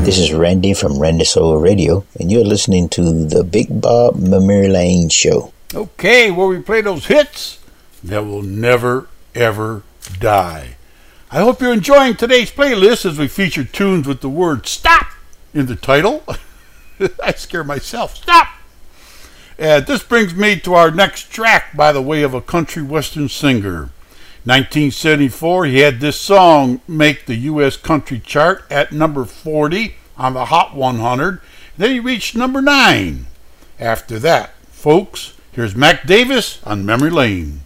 This is Randy from Randy Soul Radio, and you're listening to the Big Bob Memory Lane Show. Okay, where we play those hits that will never, ever die. I hope you're enjoying today's playlist as we feature tunes with the word stop in the title. I scare myself. Stop! And this brings me to our next track by the way of a country western singer. 1974, he had this song make the U.S. country chart at number 40 on the Hot 100. Then he reached number 9. After that, folks, here's Mac Davis on Memory Lane.